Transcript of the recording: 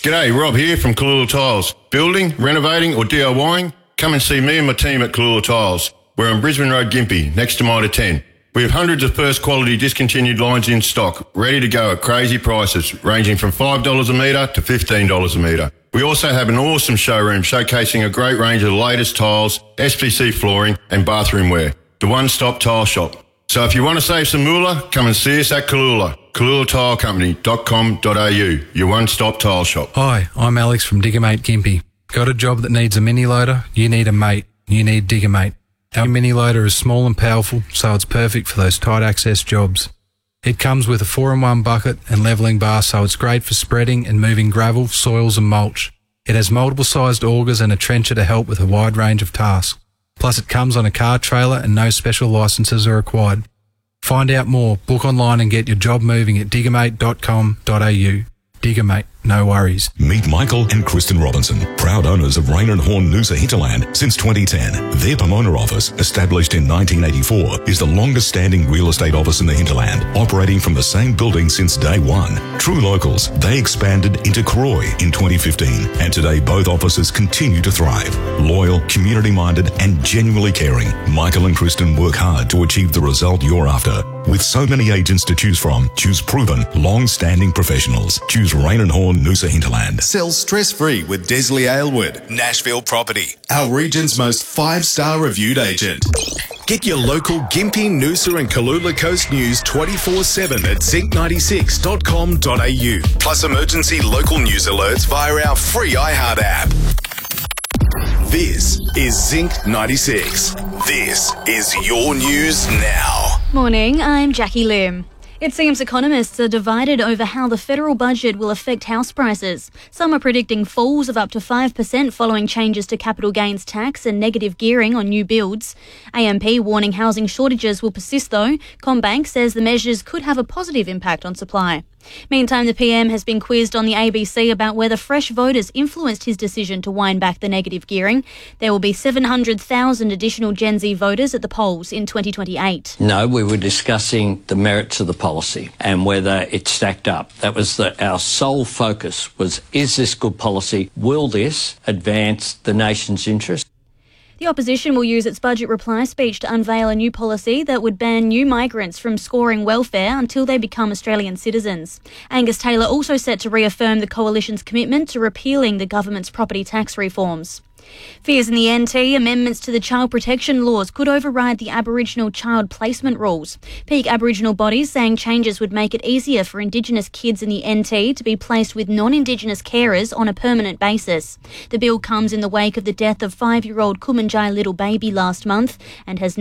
G'day, Rob here from Kalula Tiles. Building, renovating or DIYing? Come and see me and my team at Kalula Tiles. We're on Brisbane Road, Gympie, next to Mitre 10. We have hundreds of first quality discontinued lines in stock, ready to go at crazy prices, ranging from $5 a metre to $15 a metre. We also have an awesome showroom showcasing a great range of the latest tiles, SPC flooring and bathroom wear. The one-stop tile shop. So if you want to save some moolah, come and see us at Kalula. KalulaTileCompany.com.au, your one-stop tile shop. Hi, I'm Alex from Diggermate Gympie. Got a job that needs a mini loader? You need a mate. You need Diggermate. Our mini loader is small and powerful, so it's perfect for those tight access jobs. It comes with a 4-in-1 bucket and levelling bar, so it's great for spreading and moving gravel, soils and mulch. It has multiple sized augers and a trencher to help with a wide range of tasks. Plus it comes on a car trailer and no special licences are required. Find out more, book online and get your job moving at diggermate.com.au. Diggermate, no worries. Meet Michael and Kristen Robinson, proud owners of Rain and Horn Noosa Hinterland since 2010. Their Pomona office, established in 1984, is the longest standing real estate office in the hinterland, operating from the same building since day one. True locals, they expanded into Croy in 2015, and today both offices continue to thrive. Loyal, community-minded and genuinely caring, Michael and Kristen work hard to achieve the result you're after. With so many agents to choose from, choose proven, long-standing professionals. Choose Rain and Horn Noosa Hinterland. Sell stress-free with Desley Aylward, Nashville Property, our region's most 5-star reviewed agent. Get your local Gympie, Noosa and Kalula Coast news 24/7 at zinc96.com.au. Plus emergency local news alerts via our free iHeart app. This is Zinc 96. This is your news now. Morning, I'm Jackie Lim. It seems economists are divided over how the federal budget will affect house prices. Some are predicting falls of up to 5% following changes to capital gains tax and negative gearing on new builds. AMP warning housing shortages will persist though. CommBank says the measures could have a positive impact on supply. Meantime, the PM has been quizzed on the ABC about whether fresh voters influenced his decision to wind back the negative gearing. There will be 700,000 additional Gen Z voters at the polls in 2028. No, we were discussing the merits of the policy and whether it stacked up. That was our sole focus was, is this good policy? Will this advance the nation's interest? The opposition will use its budget reply speech to unveil a new policy that would ban new migrants from scoring welfare until they become Australian citizens. Angus Taylor also set to reaffirm the coalition's commitment to repealing the government's property tax reforms. Fears in the NT, amendments to the child protection laws could override the Aboriginal child placement rules. Peak Aboriginal bodies saying changes would make it easier for Indigenous kids in the NT to be placed with non-Indigenous carers on a permanent basis. The bill comes in the wake of the death of 5-year-old Kumanjai little baby last month and has